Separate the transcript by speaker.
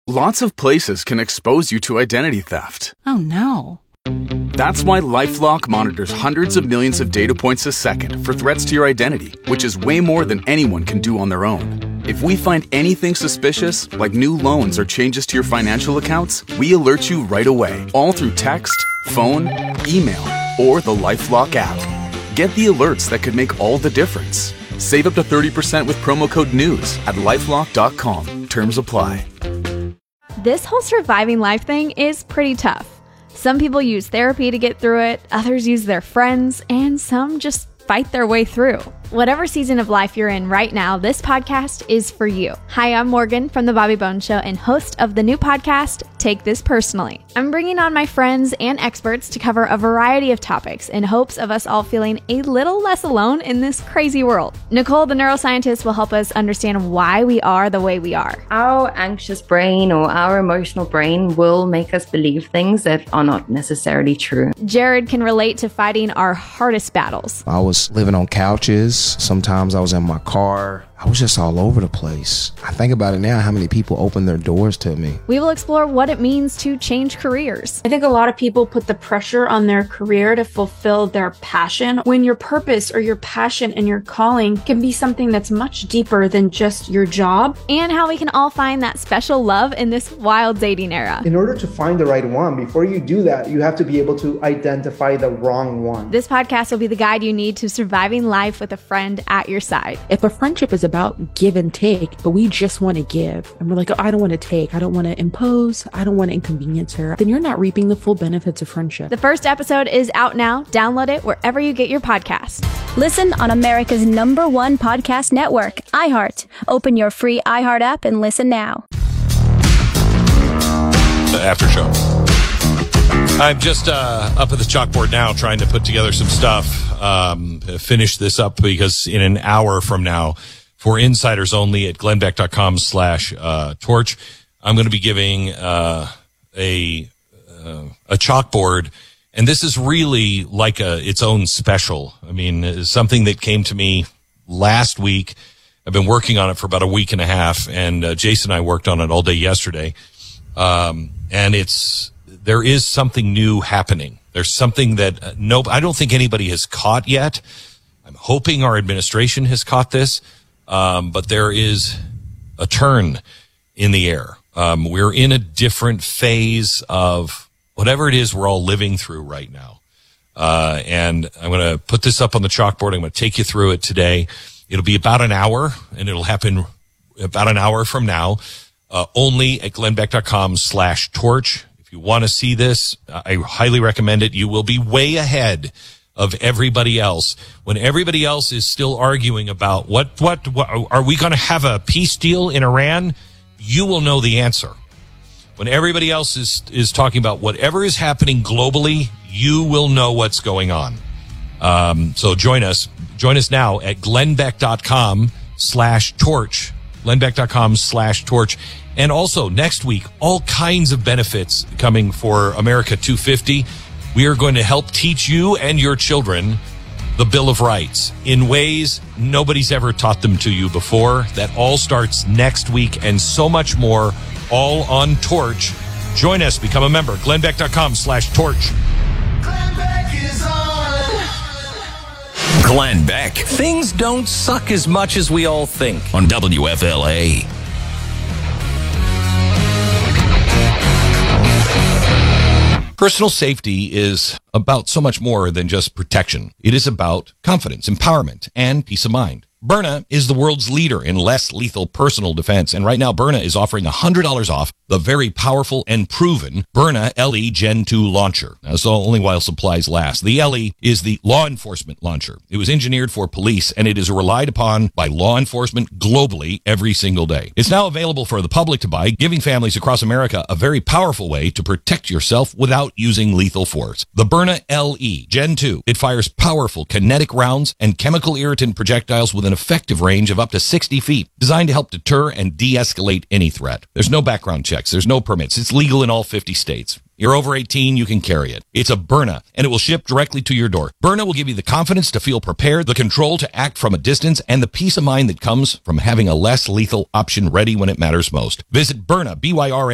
Speaker 1: Lots of places can expose you to identity theft.
Speaker 2: Oh, no.
Speaker 1: That's why LifeLock monitors hundreds of millions of data points a second for threats to your identity, which is way more than anyone can do on their own. If we find anything suspicious, like new loans or changes to your financial accounts, we alert you right away, all through text, phone, email, or the LifeLock app. Get the alerts that could make all the difference. Save up to 30% with promo code NEWS at LifeLock.com. Terms apply.
Speaker 3: This whole surviving life thing is pretty tough. Some people use therapy to get through it, others use their friends, and some just fight their way through. Whatever season of life you're in right now, this podcast is for you. Hi, I'm Morgan from The Bobby Bones Show and host of the new podcast, Take This Personally. I'm bringing on my friends and experts to cover a variety of topics in hopes of us all feeling a little less alone in this crazy world. Nicole, the neuroscientist, will help us understand why we are the way we are.
Speaker 4: Our anxious brain or our emotional brain will make us believe things that are not necessarily true.
Speaker 3: Jared can relate to fighting our hardest battles.
Speaker 5: I was living on couches. Sometimes I was in my car. I was just all over the place. I think about it now, how many people opened their doors to me.
Speaker 3: We will explore what it means to change careers.
Speaker 2: I think a lot of people put the pressure on their career to fulfill their passion, when your purpose or your passion and your calling can be something that's much deeper than just your job.
Speaker 3: And how we can all find that special love in this wild dating era.
Speaker 6: In order to find the right one, before you do that, you have to be able to identify the wrong one.
Speaker 3: This podcast will be the guide you need to surviving life with a friend at your side.
Speaker 7: If a friendship is about give and take, but we just want to give, and we're like, oh, I don't want to take, I don't want to impose, I don't want to inconvenience her, then you're not reaping the full benefits of friendship.
Speaker 3: The first episode is out now. Download it wherever you get your podcast.
Speaker 8: Listen on America's #1 podcast network, iHeart. Open your free iHeart app and listen now.
Speaker 9: The after show. I'm just up at the chalkboard now trying to put together some stuff, finish this up because in an hour from now, for insiders only at glennbeck.com/torch, I'm going to be giving a chalkboard, and this is really like its own special. I mean, it's something that came to me last week. I've been working on it for about a week and a half, and Jason and I worked on it all day yesterday. And there is something new happening. There's something that I don't think anybody has caught yet. I'm hoping our administration has caught this. But there is a turn in the air. We're in a different phase of whatever it is we're all living through right now. And I'm going to put this up on the chalkboard. I'm going to take you through it today. It'll be about an hour, and it'll happen about an hour from now, only at glennbeck.com/torch. If you want to see this, I highly recommend it. You will be way ahead of everybody else. When everybody else is still arguing about what are we going to have a peace deal in Iran, you will know the answer. When everybody else is talking about whatever is happening globally, you will know what's going on. So join us now at glennbeck.com/torch, glennbeck.com/torch. And also next week, all kinds of benefits coming for America 250. We are going to help teach you and your children the Bill of Rights in ways nobody's ever taught them to you before. That all starts next week, and so much more, all on Torch. Join us. Become a member. glennbeck.com/torch.
Speaker 10: Glenn Beck is on.
Speaker 11: Glenn Beck. Things don't suck as much as we all think on WFLA.
Speaker 9: Personal safety is about so much more than just protection. It is about confidence, empowerment, and peace of mind. Byrna is the world's leader in less lethal personal defense, and right now Byrna is offering $100 off the very powerful and proven Byrna LE Gen 2 launcher. Now, it's only while supplies last. The LE is the law enforcement launcher. It was engineered for police, and it is relied upon by law enforcement globally every single day. It's now available for the public to buy, giving families across America a very powerful way to protect yourself without using lethal force. The Byrna LE Gen 2. It fires powerful kinetic rounds and chemical irritant projectiles with an effective range of up to 60 feet, designed to help deter and de-escalate any threat. There's no background checks. There's no permits. It's legal in all 50 states. You're over 18, you can carry it. It's a Byrna, and it will ship directly to your door. Byrna will give you the confidence to feel prepared, the control to act from a distance, and the peace of mind that comes from having a less lethal option ready when it matters most. Visit Byrna, BYRN.